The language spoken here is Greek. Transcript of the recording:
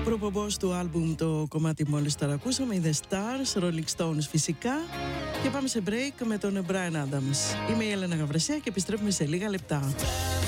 Προπομπός του άλμπουμ το κομμάτι μόλις τώρα ακούσαμε, οι The Stars, Rolling Stones φυσικά. Και πάμε σε break με τον Bryan Adams. Είμαι η Έλενα Γαβρεσία και επιστρέφουμε σε λίγα λεπτά.